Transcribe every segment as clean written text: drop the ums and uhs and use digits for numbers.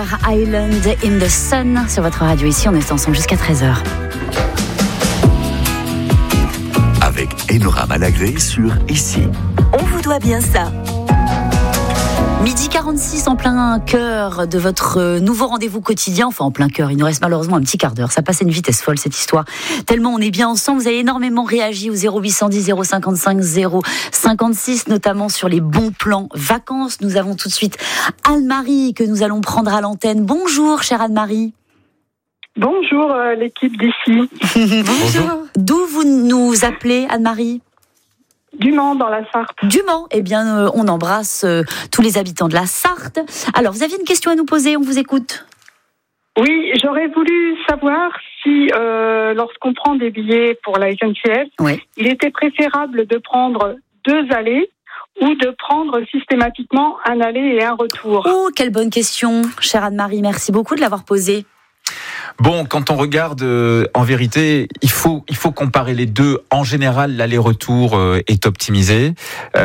Island in the Sun sur votre radio ici. On est ensemble jusqu'à 13h. Avec Enora Malagré sur Ici. On vous doit bien ça. Midi 46 en plein cœur de votre nouveau rendez-vous quotidien. Enfin, en plein cœur, il nous reste malheureusement un petit quart d'heure. Ça passe à une vitesse folle, cette histoire. Tellement on est bien ensemble. Vous avez énormément réagi au 0810 055 056, notamment sur les bons plans vacances. Nous avons tout de suite Anne-Marie que nous allons prendre à l'antenne. Bonjour, chère Anne-Marie. Bonjour, l'équipe d'ici. Bonjour. D'où vous nous appelez, Anne-Marie ? Du Mans, dans la Sarthe. Du Mans, eh bien, on embrasse tous les habitants de la Sarthe. Alors, vous aviez une question à nous poser, on vous écoute. Oui, j'aurais voulu savoir si, lorsqu'on prend des billets pour la SNCF, il était préférable de prendre 2 allées ou de prendre systématiquement un aller et un retour. Oh, quelle bonne question, chère Anne-Marie. Merci beaucoup de l'avoir posée. Bon, quand on regarde, en vérité, il faut comparer les deux. En général, l'aller-retour est optimisé.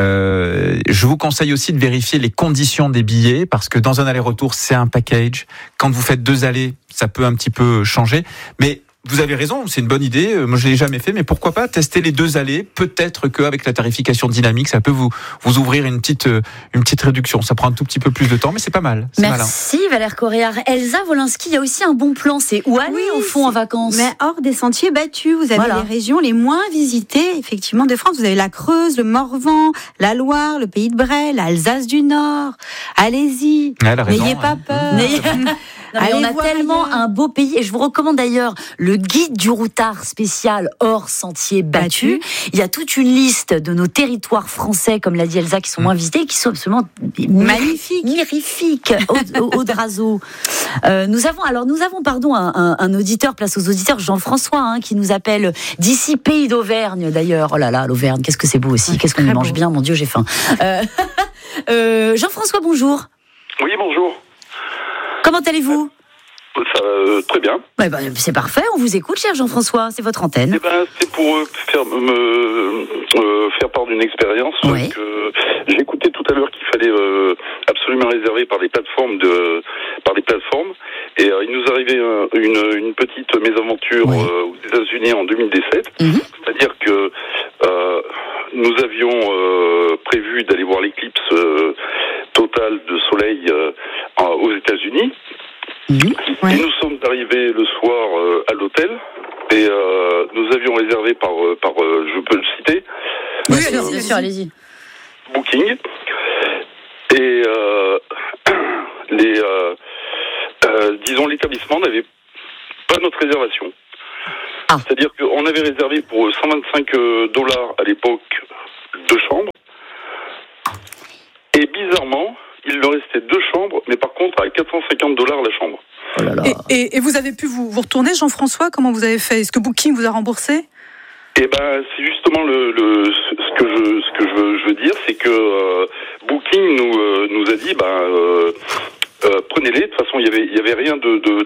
Je vous conseille aussi de vérifier les conditions des billets, parce que dans un aller-retour, c'est un package. Quand vous faites 2 allers, ça peut un petit peu changer. Mais vous avez raison, c'est une bonne idée. Moi, je l'ai jamais fait, mais pourquoi pas tester les 2 allées. Peut-être qu'avec la tarification dynamique, ça peut vous ouvrir une petite réduction. Ça prend un tout petit peu plus de temps, mais c'est pas mal. C'est Merci malin. Valère Coréard. Elsa Wolinski, il y a aussi un bon plan. C'est où aller au fond en vacances. Mais hors des sentiers battus, vous avez les régions les moins visitées, effectivement, de France. Vous avez la Creuse, le Morvan, la Loire, le Pays de Bray, l'Alsace du Nord. Allez-y, n'ayez pas peur. On a tellement un beau pays, et je vous recommande d'ailleurs le guide du routard spécial hors sentiers battus. Il y a toute une liste de nos territoires français, comme l'a dit Elsa, qui sont moins visités, qui sont absolument magnifiques. Audrazo. Nous avons un auditeur, place aux auditeurs, Jean-François, qui nous appelle d'ici, pays d'Auvergne d'ailleurs. Oh là là, l'Auvergne, qu'est-ce que c'est beau aussi, qu'est-ce qu'on y mange bien, mon Dieu, j'ai faim. Jean-François, bonjour. Oui, bonjour. Comment allez-vous ? Ça va très bien. C'est parfait, on vous écoute, cher Jean-François, c'est votre antenne. C'est pour faire part d'une expérience que j'ai écouté tout à l'heure qu'il fallait absolument réserver par des plateformes. Et il nous arrivait une petite mésaventure aux États-Unis en 2017. C'est-à-dire que nous avions prévu d'aller voir l'éclipse totale de soleil aux États-Unis. Et nous sommes arrivés le soir à l'hôtel et nous avions réservé par je peux le citer. Oui, bien sûr, allez-y. Booking. Et l'établissement n'avait pas notre réservation. C'est-à-dire qu'on avait réservé pour $125 à l'époque 2 chambres. Et bizarrement, il leur restait 2 chambres, mais par contre à $450 la chambre. Oh là là. Et vous avez pu vous retourner, Jean-François ? Comment vous avez fait ? Est-ce que Booking vous a remboursé ? C'est justement ce que je veux dire, c'est que Booking nous a dit prenez-les. De toute façon, il y avait rien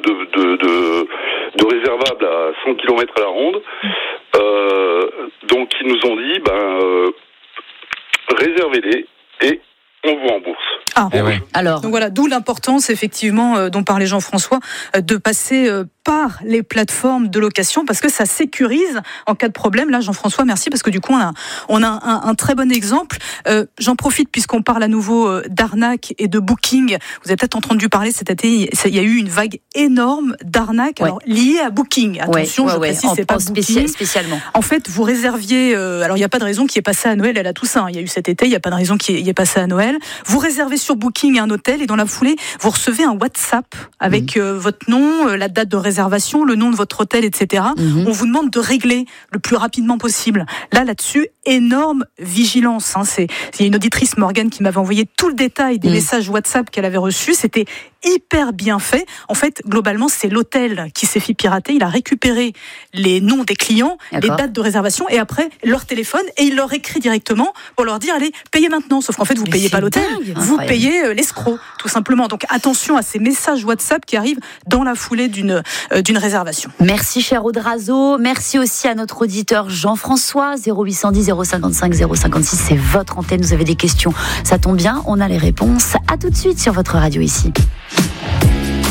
de réservable à 100 km à la ronde. Donc ils nous ont dit réservez-les et on vous rembourse. Alors. Donc voilà, d'où l'importance effectivement dont parlait Jean-François de passer par les plateformes de location, parce que ça sécurise en cas de problème. Là, Jean-François, merci, parce que du coup on a un très bon exemple. J'en profite puisqu'on parle à nouveau d'arnaque et de booking. Vous avez peut-être entendu parler cet été, il y a eu une vague énorme d'arnaques liées à Booking. Attention, je précise, c'est pas Booking spécialement. En fait, vous réserviez, alors il n'y a pas de raison qu'il y ait passé à Noël et à la Toussaint. Il y a eu cet été, il n'y a pas de raison qu'il y ait passé à Noël. Vous réservez sur Booking un hôtel et dans la foulée, vous recevez un WhatsApp avec votre nom, la date de réservation, le nom de votre hôtel, etc. On vous demande de régler le plus rapidement possible. Là-dessus, énorme vigilance. Il y a une auditrice, Morgane, qui m'avait envoyé tout le détail des messages WhatsApp qu'elle avait reçus. C'était hyper bien fait. En fait, globalement, c'est l'hôtel qui s'est fait pirater. Il a récupéré les noms des clients, les dates de réservation et après leur téléphone, et il leur écrit directement pour leur dire allez, payez maintenant. Sauf qu'en fait, vous payez pas l'hôtel, vous payez l'escroc, tout simplement. Donc attention à ces messages WhatsApp qui arrivent dans la foulée d'une réservation. Merci cher Audrazo, merci aussi à notre auditeur Jean-François. 0810 055 056, c'est votre antenne. Vous avez des questions, ça tombe bien, on a les réponses. À tout de suite sur votre radio ici.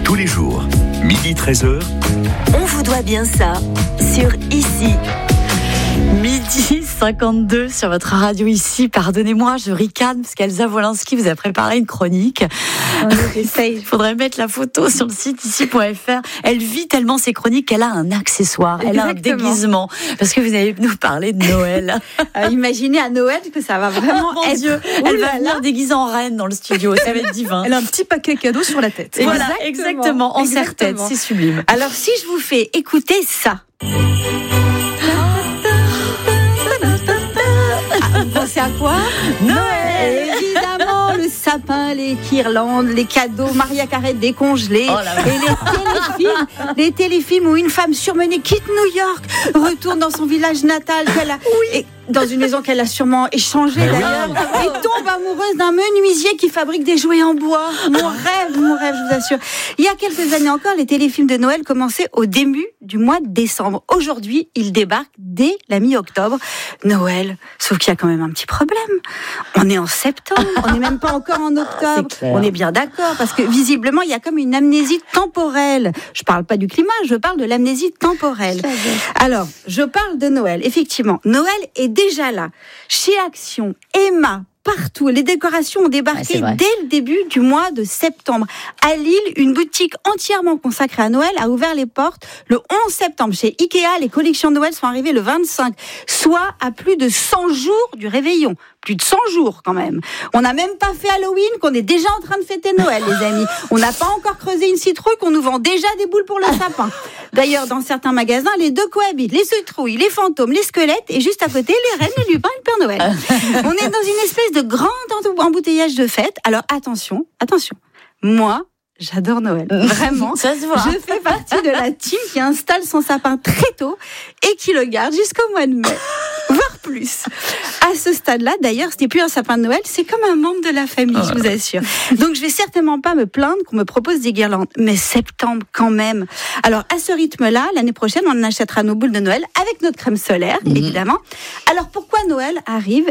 tous les jours, midi 13h. On vous doit bien ça sur Ici. Midi 52 sur votre radio Ici. Pardonnez-moi, je ricane parce qu'Elsa Wolinski vous a préparé une chronique. Il faudrait mettre la photo sur le site ici.fr. Elle vit tellement ses chroniques qu'elle a un accessoire, elle a un déguisement. Parce que vous allez nous parler de Noël. Imaginez à Noël que ça va vraiment mon être... Dieu, elle va venir déguisée en reine dans le studio. Ça va être divin. Elle a un petit paquet cadeau sur la tête. Voilà, exactement. En serre-tête, c'est sublime. Alors si je vous fais écouter ça... Vous pensez à quoi? Noël! Évidemment, le sapin, les guirlandes, les cadeaux, Maria Carré décongelée, et les téléfilms où une femme surmenée quitte New York, retourne dans son village natal, et dans une maison qu'elle a sûrement échangée d'ailleurs, et tombe amoureuse d'un menuisier qui fabrique des jouets en bois. Mon rêve, je vous assure. Il y a quelques années encore, les téléfilms de Noël commençaient au début du mois de décembre. Aujourd'hui, ils débarquent dès la mi-octobre. Noël, sauf qu'il y a quand même un petit problème. On est en septembre, on n'est même pas encore en octobre. On est bien d'accord, parce que visiblement, il y a comme une amnésie temporelle. Je parle pas du climat, je parle de l'amnésie temporelle. Alors, je parle de Noël. Effectivement, Noël est déjà là. Chez Action, Emma, partout. Les décorations ont débarqué dès le début du mois de septembre. À Lille, une boutique entièrement consacrée à Noël a ouvert les portes le 11 septembre. Chez Ikea, les collections de Noël sont arrivées le 25, soit à plus de 100 jours du réveillon. Plus de 100 jours quand même. On n'a même pas fait Halloween, qu'on est déjà en train de fêter Noël, les amis. On n'a pas encore creusé une citrouille, qu'on nous vend déjà des boules pour le sapin. D'ailleurs, dans certains magasins, les deux cohabitent. Les citrouilles, les fantômes, les squelettes, et juste à côté, les reines, les lupins et le Père Noël. On est dans une espèce de grand embouteillage de fêtes. Alors attention. Moi, j'adore Noël. Vraiment. Ça se voit. Je fais partie de la team qui installe son sapin très tôt et qui le garde jusqu'au mois de mai. Voire plus. À ce stade-là, d'ailleurs, ce n'est plus un sapin de Noël, c'est comme un membre de la famille, je vous assure. Donc, je vais certainement pas me plaindre qu'on me propose des guirlandes. Mais septembre, quand même. Alors, à ce rythme-là, l'année prochaine, on achètera nos boules de Noël avec notre crème solaire, évidemment. Alors, pourquoi Noël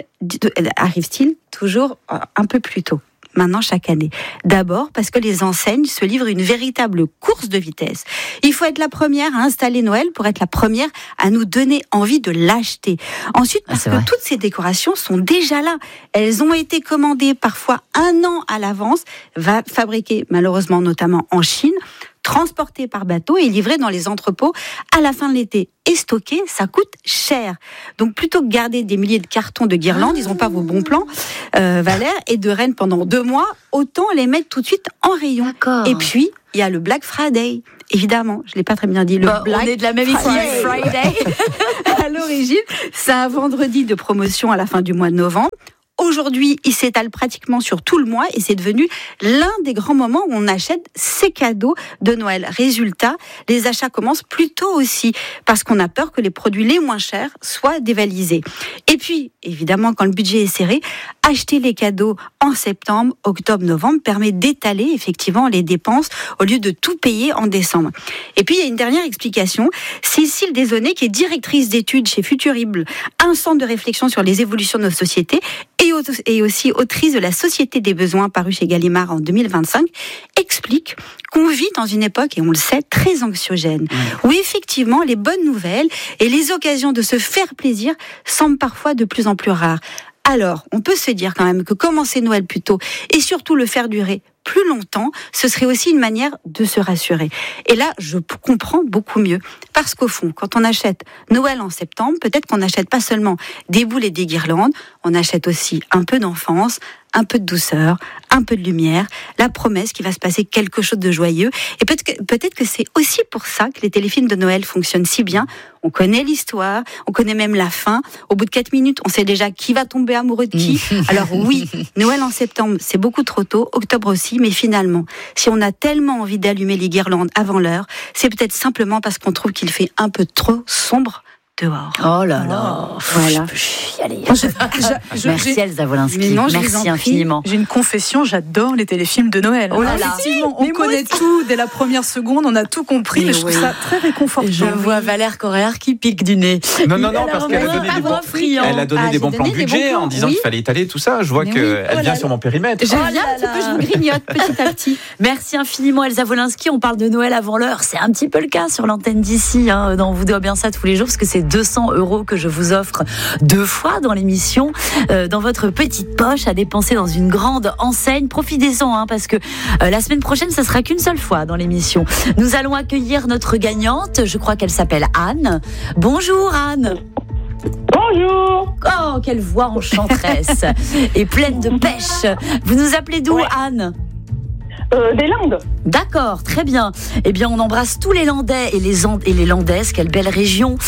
arrive-t-il toujours un peu plus tôt? Maintenant, chaque année. D'abord, parce que les enseignes se livrent une véritable course de vitesse. Il faut être la première à installer Noël pour être la première à nous donner envie de l'acheter. Ensuite, parce que toutes ces décorations sont déjà là. Elles ont été commandées parfois 1 an à l'avance, fabriquées malheureusement notamment en Chine, transportées par bateau et livrées dans les entrepôts à la fin de l'été. Et stocker, ça coûte cher. Donc plutôt que garder des milliers de cartons de guirlandes, ils n'ont pas vos bons plans, Valère, et de rennes pendant 2 mois, autant les mettre tout de suite en rayon. D'accord. Et puis, il y a le Black Friday. Évidemment, je ne l'ai pas très bien dit. On est de la même équipe. Friday. À l'origine, c'est un vendredi de promotion à la fin du mois de novembre. Aujourd'hui, il s'étale pratiquement sur tout le mois et c'est devenu l'un des grands moments où on achète ses cadeaux de Noël. Résultat, les achats commencent plus tôt aussi parce qu'on a peur que les produits les moins chers soient dévalisés. Et puis, évidemment, quand le budget est serré, acheter les cadeaux en septembre, octobre, novembre permet d'étaler effectivement les dépenses au lieu de tout payer en décembre. Et puis, il y a une dernière explication. Cécile Desaunay, qui est directrice d'études chez Futurible, un centre de réflexion sur les évolutions de nos sociétés, et aussi autrice de La Société des besoins, paru chez Gallimard en 2025, explique qu'on vit dans une époque, et on le sait, très anxiogène, où effectivement les bonnes nouvelles et les occasions de se faire plaisir semblent parfois de plus en plus rares. Alors, on peut se dire quand même que commencer Noël plus tôt et surtout le faire durer plus longtemps, ce serait aussi une manière de se rassurer. Et là, je comprends beaucoup mieux. Parce qu'au fond, quand on achète Noël en septembre, peut-être qu'on n'achète pas seulement des boules et des guirlandes, on achète aussi un peu d'enfance, un peu de douceur, un peu de lumière, la promesse qu'il va se passer quelque chose de joyeux. Et peut-être que c'est aussi pour ça que les téléfilms de Noël fonctionnent si bien. On connaît l'histoire, on connaît même la fin. Au bout de 4 minutes, on sait déjà qui va tomber amoureux de qui. Alors oui, Noël en septembre, c'est beaucoup trop tôt, octobre aussi, mais finalement, si on a tellement envie d'allumer les guirlandes avant l'heure, c'est peut-être simplement parce qu'on trouve qu'il fait un peu trop sombre dehors. Oh là là. Voilà. Merci Elsa Wolinski. Merci infiniment. J'ai une confession, j'adore les téléfilms de Noël. Oh là là. Effectivement, on connaît tout dès la première seconde, on a tout compris, mais je trouve ça très réconfortant. Je vois Valère Coréard qui pique du nez. Non, parce qu'elle a donné des bons plans budget en disant qu'il fallait étaler tout ça. Je vois qu'elle vient sur mon périmètre. Je viens un petit peu, je vous grignote petit à petit. Merci infiniment Elsa Wolinski. On parle de Noël avant l'heure. C'est un petit peu le cas sur l'antenne d'ici. On vous doit bien ça tous les jours parce que c'est 200 € que je vous offre 2 fois dans l'émission, dans votre petite poche à dépenser dans une grande enseigne. Profitez-en parce que la semaine prochaine, ça sera qu'une seule fois dans l'émission. Nous allons accueillir notre gagnante. Je crois qu'elle s'appelle Anne. Bonjour Anne. Bonjour. Oh, quelle voix enchanteresse et pleine de pêche. Vous nous appelez d'où Anne ? Des Landes. D'accord, très bien. Eh bien, on embrasse tous les Landais et les Landaises. Quelle belle région.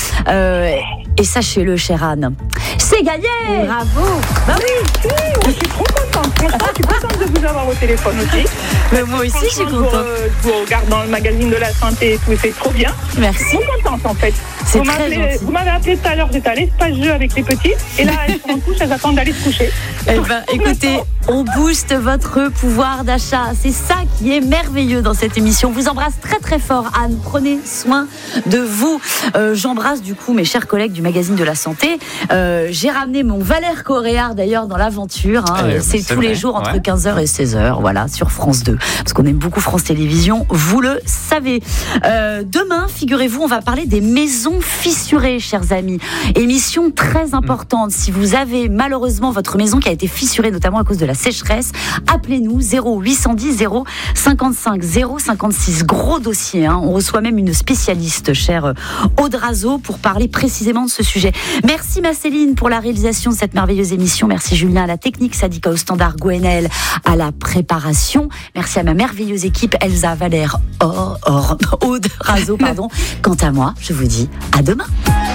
Et sachez-le, chère Anne, c'est gagné. Bravo. Bah oui. Je suis trop contente. Franchement, je suis contente de vous avoir au téléphone aussi. Mais moi aussi, je suis contente. Je vous regarde dans le magazine de la santé et tout, c'est trop bien. Merci. Je suis trop contente en fait. C'est très gentil. Vous m'avez appelé tout à l'heure, j'étais à l'espace jeu avec les petites. Et là, elles sont en couche, elles attendent d'aller se coucher. Eh ben, écoutez, on booste votre pouvoir d'achat. C'est ça qui est merveilleux dans cette émission. Je vous embrasse très très fort, Anne. Prenez soin de vous. J'embrasse du coup mes chers collègues du magazine de la santé. J'ai ramené mon Valère Coréard d'ailleurs dans l'aventure. C'est tous les jours entre 15h et 16h, voilà, sur France 2. Parce qu'on aime beaucoup France Télévisions, vous le savez. Demain, figurez-vous, on va parler des maisons fissurées, chers amis. Émission très importante. Si vous avez malheureusement votre maison qui a été fissurée, notamment à cause de la sécheresse, appelez-nous 0810 055 056. Gros dossier. On reçoit même une spécialiste, chère Aude Razo, pour parler précisément de ce sujet. Merci ma Céline pour la réalisation de cette merveilleuse émission. Merci Julien à la technique, Sadika au standard, Gwenel à la préparation. Merci à ma merveilleuse équipe, Elsa, Valère, Aude Razo, pardon. Quant à moi, je vous dis à demain.